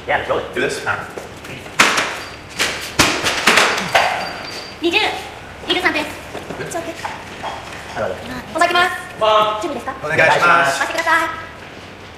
Yeah, let's roll it. Do this. 20、23です。 なるほど。 おさきます。準備ですか？ お願いします。 回してください。